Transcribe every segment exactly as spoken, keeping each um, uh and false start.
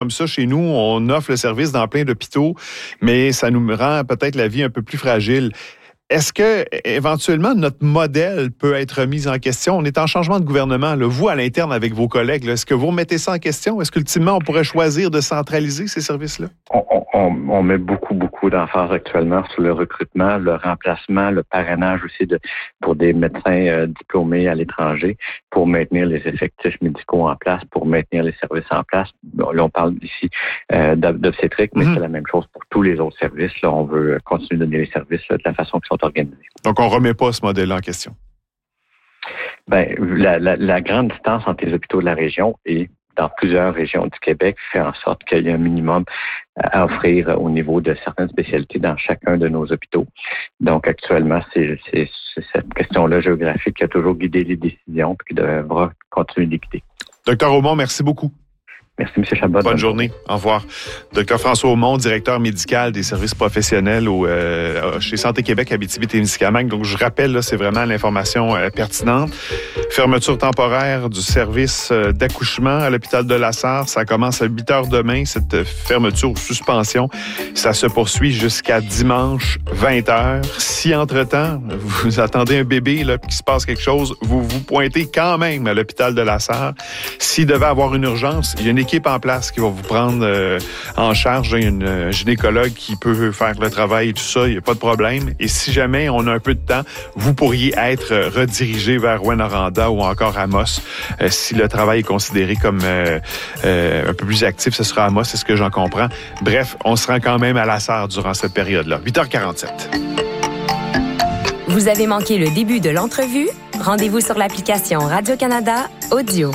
comme ça chez nous. On offre le service dans plein d'hôpitaux, mais ça nous rend peut-être la vie un peu plus fragile. Est-ce que, éventuellement, notre modèle peut être mis en question? On est en changement de gouvernement. Là. Vous, à l'interne, avec vos collègues, là, est-ce que vous remettez ça en question? Est-ce qu'ultimement, on pourrait choisir de centraliser ces services-là? On, on, on met beaucoup, beaucoup d'emphase actuellement sur le recrutement, le remplacement, le parrainage aussi de pour des médecins euh, diplômés à l'étranger, pour maintenir les effectifs médicaux en place, pour maintenir les services en place. Là, on parle ici euh, d'obstétrique, mais mmh. c'est la même chose pour tous les autres services. Là, on veut continuer de donner les services là, de la façon qu'ils sont organisés. Donc, on ne remet pas ce modèle en question? Ben, la, la, la grande distance entre les hôpitaux de la région et dans plusieurs régions du Québec fait en sorte qu'il y a un minimum à offrir au niveau de certaines spécialités dans chacun de nos hôpitaux. Donc, actuellement, c'est, c'est, c'est cette question-là géographique qui a toujours guidé les décisions et qui devra continuer de guider. Docteur Aumont, merci beaucoup. Merci, M. Chabot. Bonne journée. Au revoir. Docteur François Aumont, directeur médical des services professionnels au, euh, chez Santé Québec, Abitibi-Témiscamingue. Donc, je rappelle, là, c'est vraiment l'information euh, pertinente. Fermeture temporaire du service euh, d'accouchement à l'hôpital de La Sarre. Ça commence à huit heures demain, cette fermeture ou suspension. Ça se poursuit jusqu'à dimanche vingt heures. Si, entre-temps, vous attendez un bébé, là, puis qu'il se passe quelque chose, vous vous pointez quand même à l'hôpital de La Sarre. S'il devait avoir une urgence, il y a une équipe en place qui va vous prendre euh, en charge. Il y a une euh, gynécologue qui peut faire le travail et tout ça, il n'y a pas de problème. Et si jamais on a un peu de temps, vous pourriez être redirigé vers Rouyn-Noranda ou encore Amos. Euh, si le travail est considéré comme euh, euh, un peu plus actif, ce sera Amos, c'est ce que j'en comprends. Bref, on se rend quand même à La Sarre durant cette période-là. huit heures quarante-sept. Vous avez manqué le début de l'entrevue? Rendez-vous sur l'application Radio-Canada Audio.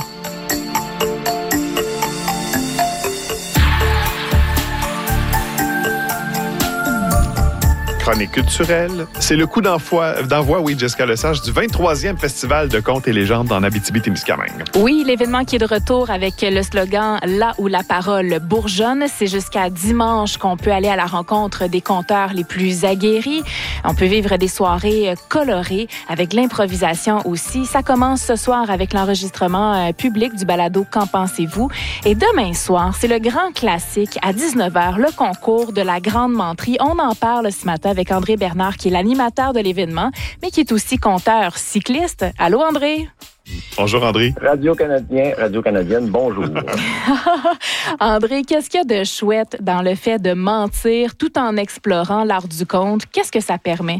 Chronique culturelle. C'est le coup d'envoi, d'envoi, oui, Jessica Lesage, du vingt-troisième Festival de contes et légendes en Abitibi-Témiscamingue. Oui, l'événement qui est de retour avec le slogan « Là où la parole bourgeonne », c'est jusqu'à dimanche qu'on peut aller à la rencontre des conteurs les plus aguerris. On peut vivre des soirées colorées avec l'improvisation aussi. Ça commence ce soir avec l'enregistrement public du balado « Qu'en pensez-vous ?» Et demain soir, c'est le grand classique à dix-neuf heures, le concours de la Grande Menterie. On en parle ce matin avec André Bernard, qui est l'animateur de l'événement, mais qui est aussi conteur cycliste. Allô, André? Bonjour, André. Radio-Canadien, Radio-Canadienne, bonjour. André, qu'est-ce qu'il y a de chouette dans le fait de mentir tout en explorant l'art du conte? Qu'est-ce que ça permet?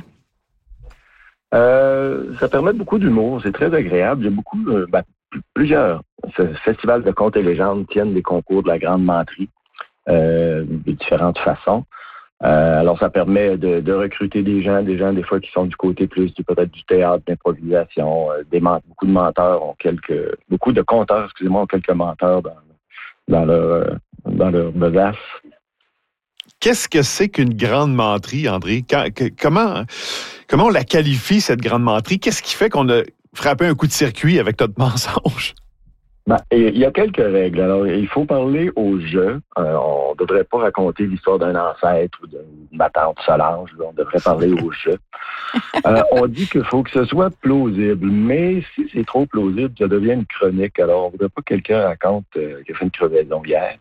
Euh, ça permet beaucoup d'humour. C'est très agréable. Il y a beaucoup, euh, ben, plusieurs festivals de contes et légendes tiennent des concours de la Grande Menterie euh, de différentes façons. Euh, alors, ça permet de, de recruter des gens, des gens des fois qui sont du côté plus du peut-être du théâtre, d'improvisation. Euh, des ment- beaucoup de menteurs ont quelques, beaucoup de conteurs, excusez-moi, ont quelques menteurs dans, dans leur euh, dans leur besace. Qu'est-ce que c'est qu'une grande menterie, André? Quand, que, comment comment on la qualifie, cette grande menterie? Qu'est-ce qui fait qu'on a frappé un coup de circuit avec notre mensonge? Ben, il y a quelques règles. Alors, il faut parler au jeu. Euh, on ne devrait pas raconter l'histoire d'un ancêtre ou d'une tante Solange. On devrait parler au jeu. Euh, on dit qu'il faut que ce soit plausible, mais si c'est trop plausible, ça devient une chronique. Alors, on ne voudrait pas que quelqu'un raconte euh, qu'il a fait une crevaison hier.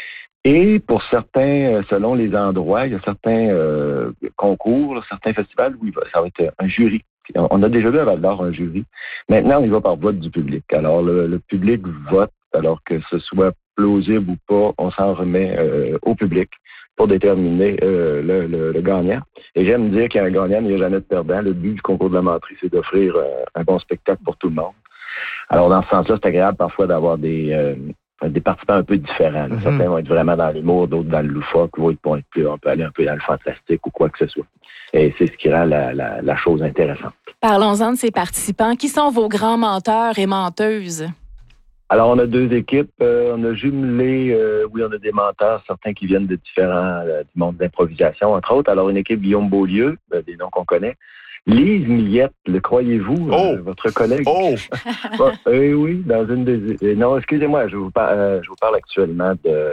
Et pour certains, selon les endroits, il y a certains euh, concours, certains festivals où il va, ça va être un jury. On a déjà vu à Val-d'Or un jury. Maintenant, on y va par vote du public. Alors, le, le public vote, alors que ce soit plausible ou pas, on s'en remet euh, au public pour déterminer euh, le, le, le gagnant. Et j'aime dire qu'il y a un gagnant, mais il n'y a jamais de perdant. Le but du concours de la menterie, c'est d'offrir euh, un bon spectacle pour tout le monde. Alors, dans ce sens-là, c'est agréable parfois d'avoir des... Euh, des participants un peu différents. Mm-hmm. Certains vont être vraiment dans l'humour, d'autres dans le loufoque, d'autres vont être plus, on peut aller un peu dans le fantastique ou quoi que ce soit. Et c'est ce qui rend la, la, la chose intéressante. Parlons-en de ces participants. Qui sont vos grands menteurs et menteuses? Alors, on a deux équipes. Euh, on a jumelé, euh, oui, on a des menteurs, certains qui viennent de différents, euh, du monde d'improvisation, entre autres. Alors, une équipe Guillaume Beaulieu, euh, des noms qu'on connaît. Lise Millette, le croyez-vous, oh. euh, votre collègue? Oh! bon, euh, oui, dans une des... Euh, non, excusez-moi, je vous, par... euh, je vous parle actuellement de,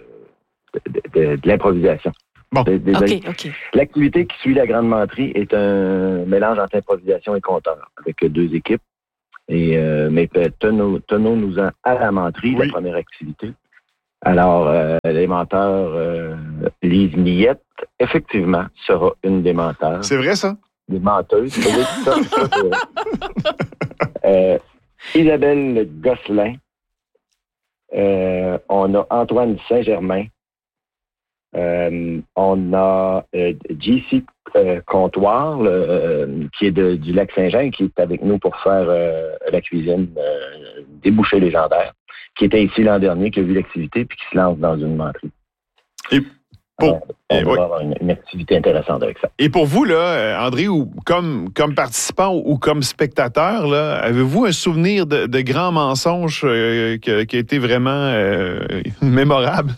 de, de, de l'improvisation. Bon, des, des... OK, OK. L'activité qui suit la Grande Menterie est un mélange entre improvisation et conteur, avec deux équipes. Et, euh, mais tenons, tenons-nous-en à la menterie, oui. La première activité. Alors, euh, les menteurs, euh, Lise Millette, effectivement, sera une des menteurs. C'est vrai, ça? Des menteuses. Oui, ça, ça, c'est vrai. Euh, Isabelle Gosselin. Euh, on a Antoine Saint-Germain. Euh, on a euh, J C euh, Comptoir, le, euh, qui est de, du Lac-Saint-Jean, qui est avec nous pour faire euh, la cuisine euh, Débouchés légendaires, qui était ici l'an dernier, qui a vu l'activité, puis qui se lance dans une menterie. Et pour, Alors, on et, va oui. avoir une, une activité intéressante avec ça. Et pour vous, là, André, ou comme, comme participant ou comme spectateur, là, avez-vous un souvenir de, de grands mensonges euh, qui, qui a été vraiment euh, mémorable?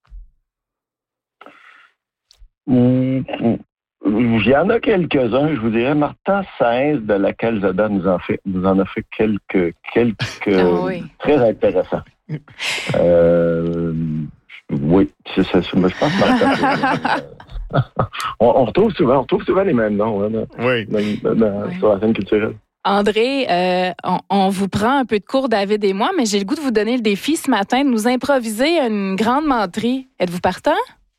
Mmh, mmh. Il y en a quelques-uns, je vous dirais. Martin Sainz de la Calzada nous en, fait, nous en a fait quelques, quelques Ah oui. très intéressants. Euh, oui, c'est ça. Je pense que Martin, on, on, retrouve souvent, on retrouve souvent les mêmes noms hein, dans, Oui. dans, dans, Oui. sur la scène culturelle. André, euh, on, on vous prend un peu de cours, David et moi, mais j'ai le goût de vous donner le défi ce matin de nous improviser une grande menterie. Êtes-vous partant?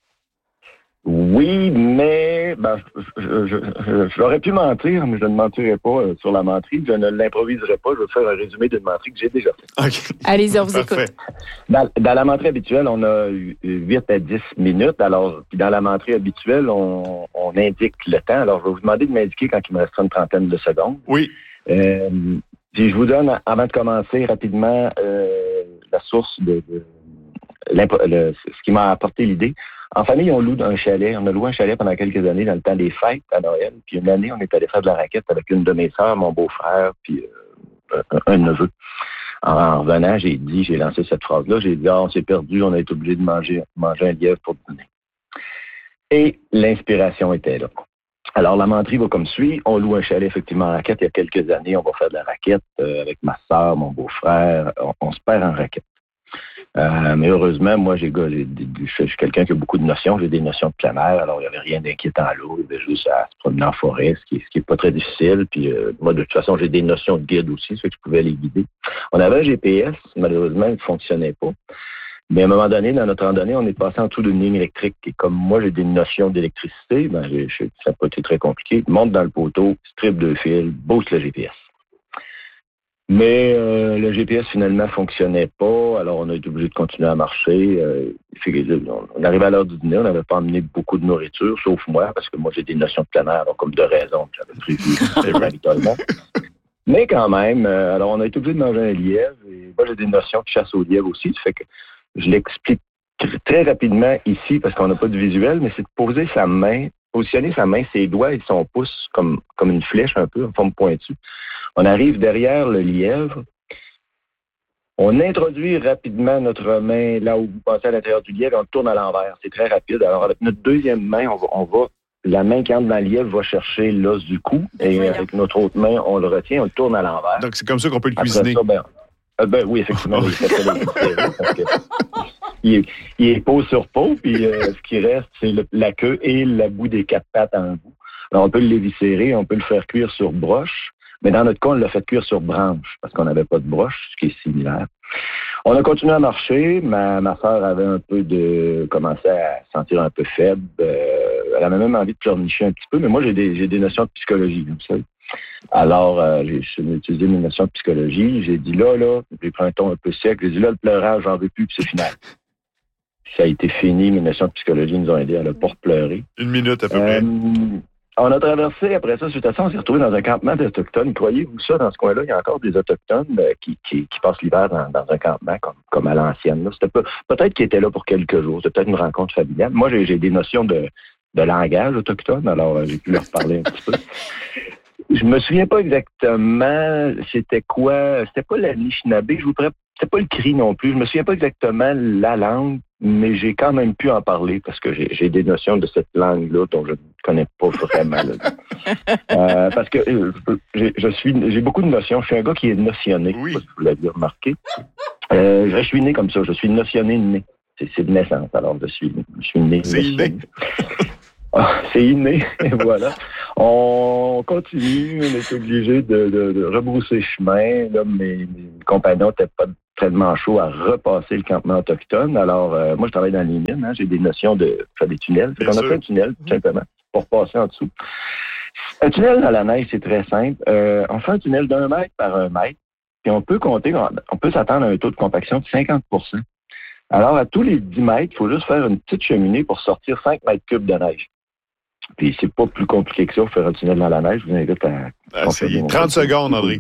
Oui, mais ben, je, je, je, j'aurais pu mentir, mais je ne mentirai pas euh, sur la menterie. Je ne l'improviserai pas. Je vais faire un résumé d'une menterie que j'ai déjà faite. Okay. Allez-y, on vous Parfait. écoute. Dans, dans la menterie habituelle, on a huit à dix minutes. Alors, puis dans la menterie habituelle, on, on indique le temps. Alors, je vais vous demander de m'indiquer quand il me restera une trentaine de secondes. Oui. Euh, puis je vous donne, avant de commencer rapidement, euh, la source de, de le, ce qui m'a apporté l'idée. En famille, on loue un chalet. On a loué un chalet pendant quelques années dans le temps des fêtes à Noël. Puis une année, on est allé faire de la raquette avec une de mes sœurs, mon beau-frère, puis euh, un, un neveu. En, en revenant, j'ai dit, j'ai lancé cette phrase-là. J'ai dit, ah, on s'est perdu, on a été obligé de manger, manger un lièvre pour dîner. Et l'inspiration était là. Alors, la menterie va comme suit. On loue un chalet, effectivement, en raquette. Il y a quelques années, on va faire de la raquette euh, avec ma sœur, mon beau-frère. On, on se perd en raquette. Euh, mais heureusement, moi, j'ai, j'ai, je suis quelqu'un qui a beaucoup de notions. J'ai des notions de plein air, alors il n'y avait rien d'inquiétant à l'eau. Il y avait juste à se promener en forêt, ce qui n'est ce pas très difficile. Puis euh, moi, de toute façon, j'ai des notions de guide aussi, ça fait que je pouvais les guider. On avait un G P S, malheureusement, il ne fonctionnait pas. Mais à un moment donné, dans notre randonnée, on est passé en dessous d'une ligne électrique. Et comme moi, j'ai des notions d'électricité, ben, j'ai, j'ai, ça n'a pas été très compliqué. Monte dans le poteau, strip deux fils, booste le G P S. Mais euh, le G P S, finalement, fonctionnait pas. Alors, on a été obligé de continuer à marcher. Euh, on arrivait à l'heure du dîner. On n'avait pas emmené beaucoup de nourriture, sauf moi, parce que moi, j'ai des notions de plein air, alors comme de raison, j'avais prévu habituellement. Mais quand même, euh, alors, on a été obligé de manger un lièvre. Et moi, j'ai des notions de chasse au lièvre aussi. Ça fait que je l'explique très rapidement ici, parce qu'on n'a pas de visuel, mais c'est de poser sa main, positionner sa main, ses doigts et son pouce comme, comme une flèche un peu, en forme pointue. On arrive derrière le lièvre. On introduit rapidement notre main là où vous pensez à l'intérieur du lièvre et on le tourne à l'envers. C'est très rapide. Alors, avec notre deuxième main, on va, on va la main qui entre dans le lièvre va chercher l'os du cou et Voyons. Avec notre autre main, on le retient, on le tourne à l'envers. Donc, c'est comme ça qu'on peut le Après cuisiner. Ça, ben, euh, ben, oui, effectivement. Oui, ça fait parce que il, est, il est peau sur peau, puis euh, ce qui reste, c'est le, la queue et le bout des quatre pattes en bout. Alors, on peut l'éviscérer, on peut le faire cuire sur broche. Mais dans notre cas, on l'a fait cuire sur branche parce qu'on n'avait pas de broche, ce qui est similaire. On a continué à marcher. Ma, ma soeur avait un peu de... commençait à se sentir un peu faible. Euh, elle avait même envie de pleurnicher un petit peu, mais moi, j'ai des, j'ai des notions de psychologie, vous savez. Alors, euh, j'ai, j'ai utilisé mes notions de psychologie. J'ai dit là, là, j'ai pris un ton un peu sec. J'ai dit là, le pleurage, j'en veux plus, puis c'est final. Ça a été fini. Mes notions de psychologie nous ont aidés à ne pas pleurer. Une minute à peu euh, près. On a traversé, après ça, suite à ça, on s'est retrouvé dans un campement d'Autochtones. Croyez-vous ça, dans ce coin-là, il y a encore des Autochtones euh, qui, qui, qui passent l'hiver dans, dans un campement comme, comme à l'ancienne. Là. C'était peu, peut-être qu'ils étaient là pour quelques jours. C'était peut-être une rencontre familiale. Moi, j'ai, j'ai des notions de, de langage autochtone, alors euh, j'ai pu leur parler un petit peu. Je me souviens pas exactement c'était quoi. C'était pas la Nishinabé, je vous pourrais, c'était pas le cri non plus. Je me souviens pas exactement la langue, mais j'ai quand même pu en parler parce que j'ai, j'ai des notions de cette langue-là dont je ne connais pas vraiment. euh, parce que euh, j'ai, je suis, j'ai beaucoup de notions. Je suis un gars qui est notionné. Oui. Je sais pas si vous l'avez remarqué. Euh, je suis né comme ça. Je suis notionné né. C'est, c'est de naissance. Alors, je suis, je suis né. C'est inné. Ah, c'est inné, voilà. On continue, on est obligé de, de, de rebrousser chemin. Là, mes, mes compagnons n'étaient pas très manchots à repasser le campement autochtone. Alors, euh, moi, je travaille dans les mines. Hein, j'ai des notions de faire des tunnels. On a fait un tunnel, tout simplement, pour passer en dessous. Un tunnel dans la neige, c'est très simple. Euh, on fait un tunnel d'un mètre par un mètre, puis on peut compter, on peut s'attendre à un taux de compaction de cinquante pour cent. Alors, à tous les dix mètres, il faut juste faire une petite cheminée pour sortir cinq mètres cubes de neige. Puis c'est pas plus compliqué que ça, faire un tunnel dans la neige. Je vous invite à... Ah, c'est trente secondes, André.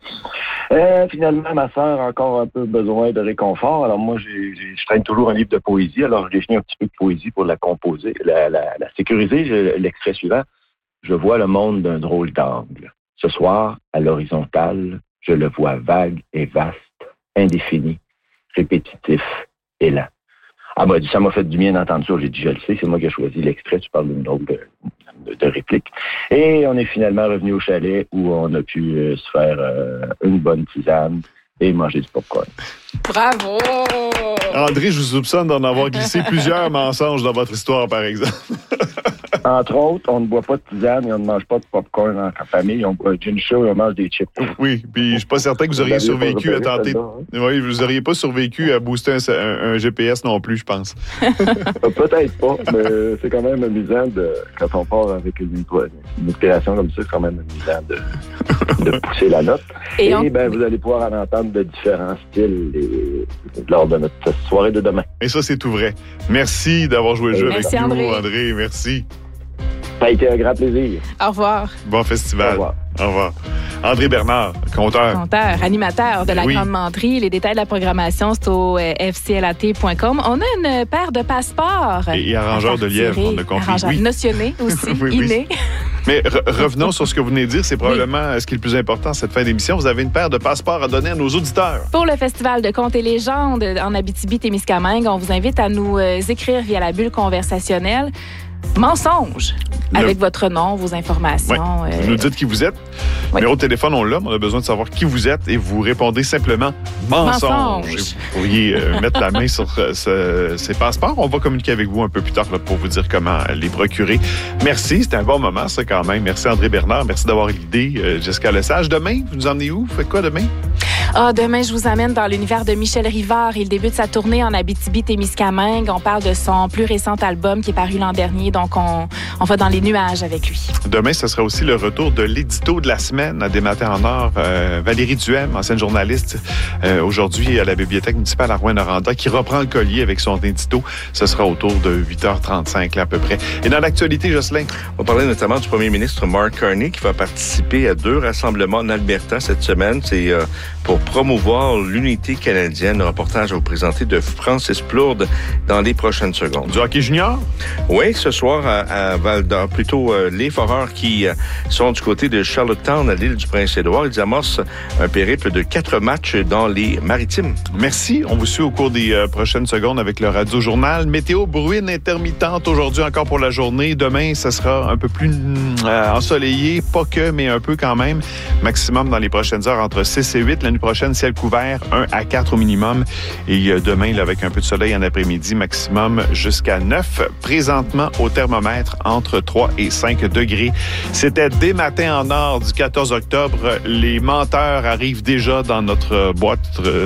Euh, finalement, ma sœur a encore un peu besoin de réconfort. Alors moi, j'ai, j'ai, je traîne toujours un livre de poésie. Alors, j'ai fini un petit peu de poésie pour la composer, la, la, la sécuriser. Je, l'extrait suivant. Je vois le monde d'un drôle d'angle. Ce soir, à l'horizontale, je le vois vague et vaste, indéfini, répétitif et lent. Ah ben, ça m'a fait du bien d'entendre ça. J'ai dit, je le sais, c'est moi qui ai choisi l'extrait. Tu parles d'une autre de, de, de réplique. Et on est finalement revenu au chalet où on a pu euh, se faire euh, une bonne tisane et manger du popcorn. Bravo! André, je vous soupçonne d'en avoir glissé plusieurs mensonges dans votre histoire, par exemple. Entre autres, on ne boit pas de tisane et on ne mange pas de popcorn en famille. On boit un gin chaud et on mange des chips. Oui, puis je suis pas certain que vous auriez survécu à tenter... Hein? Oui, vous auriez pas survécu à booster un, un, un G P S non plus, je pense. Peut-être pas, mais c'est quand même amusant de, quand on part avec une, une inspiration comme ça, c'est quand même amusant de, de pousser la note. Et, et on... ben, vous allez pouvoir en entendre de différents styles et, lors de notre soirée de demain. Et ça, c'est tout vrai. Merci d'avoir joué le jeu Merci avec André. nous, André. Merci. Ça a été un grand plaisir. Au revoir. Bon festival. Au revoir. Au revoir. André Bernard, conteur. Conteur, animateur de la oui. Grande Menterie. Les détails de la programmation, c'est au euh, f c l a t point com. On a une paire de passeports. Et, et arrangeur de lièvre, on a compris. Arrangeur, oui. Notionné aussi, oui, inné. Oui. Mais re- revenons sur ce que vous venez de dire. C'est probablement oui. ce qui est le plus important cette fin d'émission. Vous avez une paire de passeports à donner à nos auditeurs. Pour le Festival de contes et légendes en Abitibi-Témiscamingue, on vous invite à nous euh, écrire via la bulle conversationnelle. Mensonge, le... avec votre nom, vos informations. Oui. Euh... Vous nous dites qui vous êtes. Oui. Numéro de téléphone, on l'a, mais on a besoin de savoir qui vous êtes et vous répondez simplement mensonge. Mensonge. Et vous pourriez euh, mettre la main sur euh, ce, ces passeports. On va communiquer avec vous un peu plus tard là, pour vous dire comment les procurer. Merci, c'était un bon moment, ça, quand même. Merci, André Bernard. Merci d'avoir l'idée, euh, Jessica Lesage. Demain, vous nous emmenez où? Vous faites quoi demain? Ah, demain, je vous amène dans l'univers de Michel Rivard. Il débute sa tournée en Abitibi-Témiscamingue. On parle de son plus récent album qui est paru l'an dernier. Donc, on, on va dans les nuages avec lui. Demain, ce sera aussi le retour de l'édito de la semaine à Des Matins en Or. Euh, Valérie Duhem, ancienne journaliste, euh, aujourd'hui à la Bibliothèque municipale à Rouyn-Noranda, qui reprend le collier avec son édito. Ce sera autour de huit heures trente-cinq, là, à peu près. Et dans l'actualité, Jocelyn? On parlait notamment du premier ministre Mark Carney qui va participer à deux rassemblements en Alberta cette semaine. C'est euh, pour promouvoir l'unité canadienne. Le reportage va vous présenter de Francis Plourde dans les prochaines secondes. Du hockey junior? Oui, ce soir à, à Val-d'Or, plutôt euh, les Foreurs qui euh, sont du côté de Charlottetown à l'île du Prince-Édouard. Ils amorcent un périple de quatre matchs dans les Maritimes. Merci. On vous suit au cours des euh, prochaines secondes avec le Radio-Journal. Météo bruine intermittente aujourd'hui encore pour la journée. Demain, ça sera un peu plus euh, ensoleillé. Pas que, mais un peu quand même. Maximum dans les prochaines heures entre six et huit. La nuit prochaine, ciel couvert, un à quatre au minimum. Et euh, demain, là, avec un peu de soleil en après-midi, maximum jusqu'à neuf. Présentement, au thermomètre, entre trois et cinq degrés. C'était Des Matins en Or du quatorze octobre. Les menteurs arrivent déjà dans notre boîte, de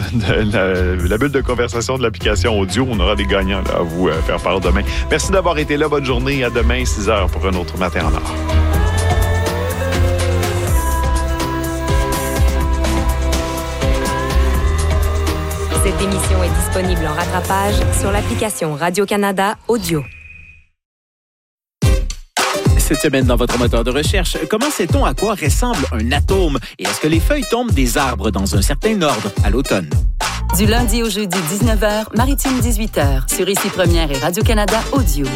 la, la bulle de conversation de l'application audio. On aura des gagnants là, à vous euh, faire part demain. Merci d'avoir été là. Bonne journée. À demain, six heures pour un autre Matin en Or. Cette émission est disponible en rattrapage sur l'application Radio-Canada Audio. Cette semaine, dans votre moteur de recherche, comment sait-on à quoi ressemble un atome et est-ce que les feuilles tombent des arbres dans un certain ordre à l'automne? Du lundi au jeudi, dix-neuf heures, Maritime dix-huit heures, sur Ici Première et Radio-Canada Audio.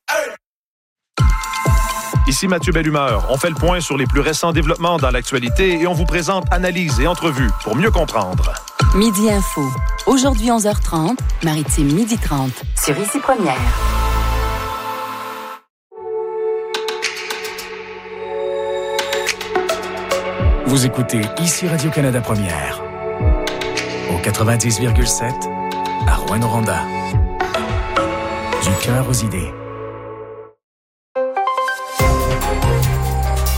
Ici Mathieu Bellumeur. On fait le point sur les plus récents développements dans l'actualité et on vous présente analyses et entrevues pour mieux comprendre. Midi Info. Aujourd'hui, onze heures trente, Maritime midi trente, sur Ici Première. Vous écoutez Ici Radio-Canada Première. Au quatre-vingt-dix virgule sept, à Rouyn-Noranda. Du cœur aux idées.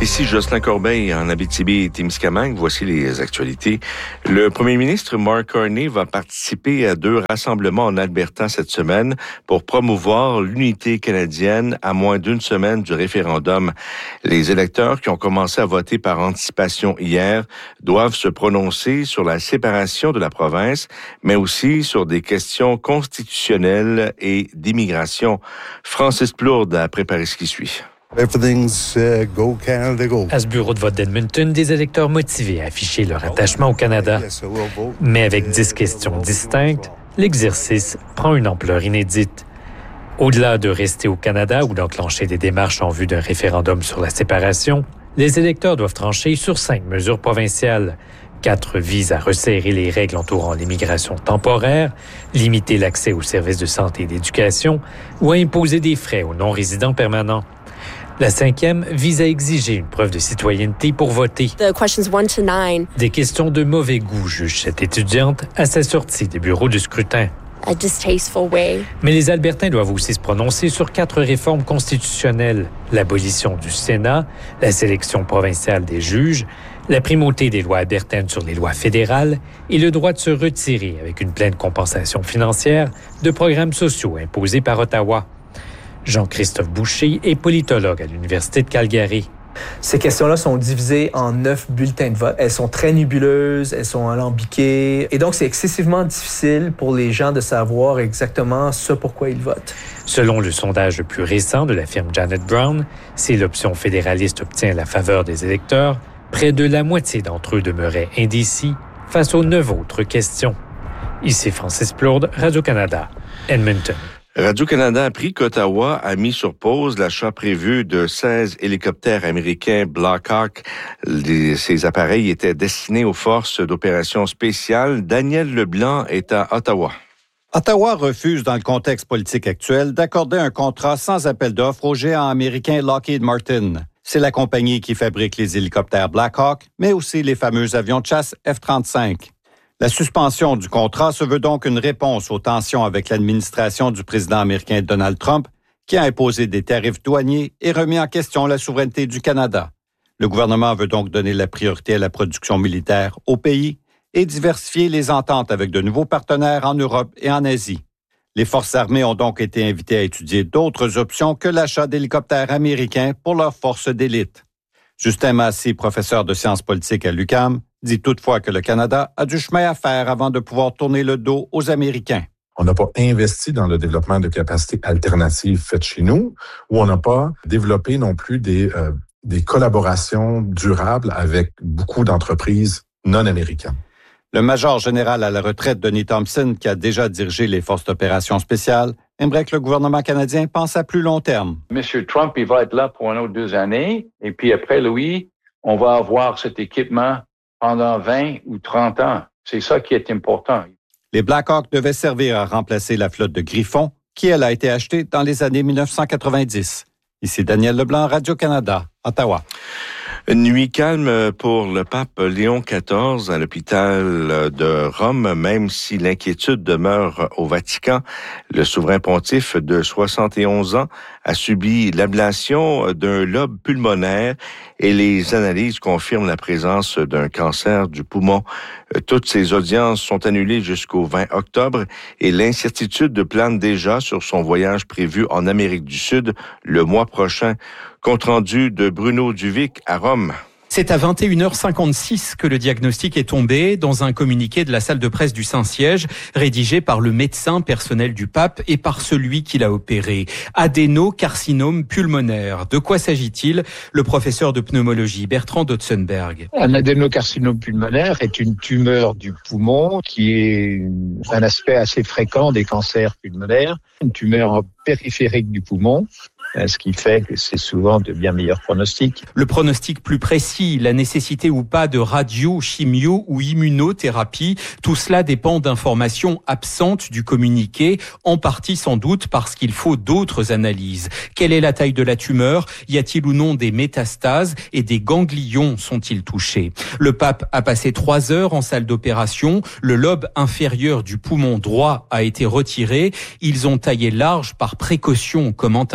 Ici Jocelyn Corbeil en Abitibi-Témiscamingue. Voici les actualités. Le premier ministre Mark Carney va participer à deux rassemblements en Alberta cette semaine pour promouvoir l'unité canadienne à moins d'une semaine du référendum. Les électeurs qui ont commencé à voter par anticipation hier doivent se prononcer sur la séparation de la province, mais aussi sur des questions constitutionnelles et d'immigration. Francis Plourde a préparé ce qui suit. Everything's uh, go Canada, go. À ce bureau de vote d'Edmonton, des électeurs motivés à afficher leur attachement au Canada. Mais avec dix questions distinctes, l'exercice prend une ampleur inédite. Au-delà de rester au Canada ou d'enclencher des démarches en vue d'un référendum sur la séparation, les électeurs doivent trancher sur cinq mesures provinciales. Quatre visent à resserrer les règles entourant l'immigration temporaire, limiter l'accès aux services de santé et d'éducation ou à imposer des frais aux non-résidents permanents. La cinquième vise à exiger une preuve de citoyenneté pour voter. The questions one to nine. Des questions de mauvais goût, juge cette étudiante à sa sortie des bureaux du scrutin. A distasteful way. Mais les Albertains doivent aussi se prononcer sur quatre réformes constitutionnelles. L'abolition du Sénat, la sélection provinciale des juges, la primauté des lois albertaines sur les lois fédérales et le droit de se retirer avec une pleine compensation financière de programmes sociaux imposés par Ottawa. Jean-Christophe Boucher est politologue à l'Université de Calgary. Ces questions-là sont divisées en neuf bulletins de vote. Elles sont très nébuleuses, elles sont alambiquées. Et donc, c'est excessivement difficile pour les gens de savoir exactement ce pourquoi ils votent. Selon le sondage le plus récent de la firme Janet Brown, si l'option fédéraliste obtient la faveur des électeurs, près de la moitié d'entre eux demeuraient indécis face aux neuf autres questions. Ici Francis Plourde, Radio-Canada, Edmonton. Radio-Canada a appris qu'Ottawa a mis sur pause l'achat prévu de seize hélicoptères américains Black Hawk. Les, ces appareils étaient destinés aux forces d'opération spéciales. Daniel Leblanc est à Ottawa. Ottawa refuse, dans le contexte politique actuel, d'accorder un contrat sans appel d'offres au géant américain Lockheed Martin. C'est la compagnie qui fabrique les hélicoptères Black Hawk, mais aussi les fameux avions de chasse F trente-cinq. La suspension du contrat se veut donc une réponse aux tensions avec l'administration du président américain Donald Trump, qui a imposé des tarifs douaniers et remis en question la souveraineté du Canada. Le gouvernement veut donc donner la priorité à la production militaire au pays et diversifier les ententes avec de nouveaux partenaires en Europe et en Asie. Les forces armées ont donc été invitées à étudier d'autres options que l'achat d'hélicoptères américains pour leurs forces d'élite. Justin Massy, professeur de sciences politiques à l'U Q A M, dit toutefois que le Canada a du chemin à faire avant de pouvoir tourner le dos aux Américains. On n'a pas investi dans le développement de capacités alternatives faites chez nous, ou on n'a pas développé non plus des, euh, des collaborations durables avec beaucoup d'entreprises non américaines. Le major général à la retraite, Denis Thompson, qui a déjà dirigé les forces d'opération spéciales, aimerait que le gouvernement canadien pense à plus long terme. M. Trump, il va être là pour une autre deux années, et puis après lui, on va avoir cet équipement pendant vingt ou trente ans. C'est ça qui est important. Les Black Hawk devaient servir à remplacer la flotte de Griffon, qui, elle, a été achetée dans les années dix-neuf cent quatre-vingt-dix. Ici Daniel Leblanc, Radio-Canada, Ottawa. Une nuit calme pour le pape Léon quatorze à l'hôpital de Rome, même si l'inquiétude demeure au Vatican. Le souverain pontife de soixante et onze ans a subi l'ablation d'un lobe pulmonaire et les analyses confirment la présence d'un cancer du poumon. Toutes ces audiences sont annulées jusqu'au vingt octobre et l'incertitude plane déjà sur son voyage prévu en Amérique du Sud le mois prochain. Compte rendu de Bruno Duvic à Rome. C'est à vingt et une heures cinquante-six que le diagnostic est tombé dans un communiqué de la salle de presse du Saint-Siège, rédigé par le médecin personnel du pape et par celui qui l'a opéré. Adénocarcinome pulmonaire. De quoi s'agit-il? Le professeur de pneumologie Bertrand Dotzenberg. Un adénocarcinome pulmonaire est une tumeur du poumon qui est un aspect assez fréquent des cancers pulmonaires, une tumeur périphérique du poumon. Ce qui fait que c'est souvent de bien meilleurs pronostics. Le pronostic plus précis, la nécessité ou pas de radio, chimio ou immunothérapie, tout cela dépend d'informations absentes du communiqué, en partie sans doute parce qu'il faut d'autres analyses. Quelle est la taille de la tumeur? Y a-t-il ou non des métastases et des ganglions sont-ils touchés? Le pape a passé trois heures en salle d'opération. Le lobe inférieur du poumon droit a été retiré. Ils ont taillé large par précaution, commente un autre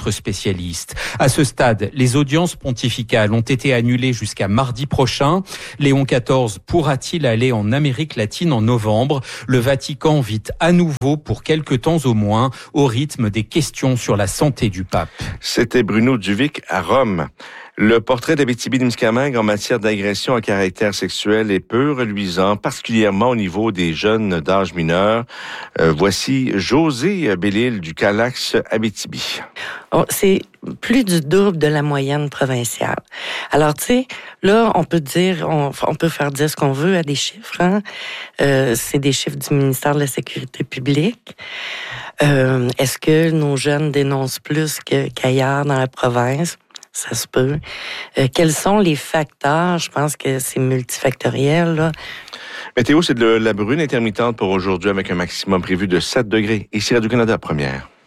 notre spécialiste. À ce stade, les audiences pontificales ont été annulées jusqu'à mardi prochain. Léon quatorze pourra-t-il aller en Amérique latine en novembre? Le Vatican vit à nouveau, pour quelque temps au moins, au rythme des questions sur la santé du pape. C'était Bruno Duvic à Rome. Le portrait d'Abitibi-Témiscamingue en matière d'agression à caractère sexuel est peu reluisant, particulièrement au niveau des jeunes d'âge mineur. Euh, voici José Bellil du Calax Abitibi. Oh, c'est plus du double de la moyenne provinciale. Alors, tu sais, là, on peut dire, on, on peut faire dire ce qu'on veut à des chiffres. Hein? Euh, c'est des chiffres du ministère de la Sécurité publique. Euh, est-ce que nos jeunes dénoncent plus que, qu'ailleurs dans la province? Ça se peut. Euh, quels sont les facteurs? Je pense que c'est multifactoriel, là. Météo, c'est de la brune intermittente pour aujourd'hui avec un maximum prévu de sept degrés. Ici Radio-Canada, première.